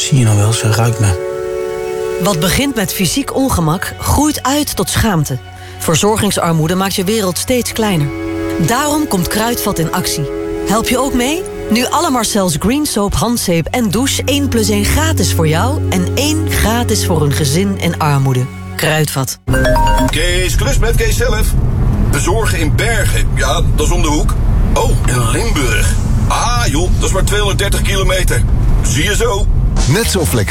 Zie je nou wel, ze ruikt me. Wat begint met fysiek ongemak, groeit uit tot schaamte. Verzorgingsarmoede maakt je wereld steeds kleiner. Daarom komt Kruidvat in actie. Help je ook mee? Nu alle Marcel's Green Soap, handzeep en douche 1+1 gratis voor jou en 1 gratis voor een gezin in armoede. Kruidvat. Kees, klus met Kees zelf. Bezorgen in Bergen, ja, dat is om de hoek. Oh, in Limburg. Ah joh, dat is maar 230 kilometer. Zie je zo. Net zo flexibel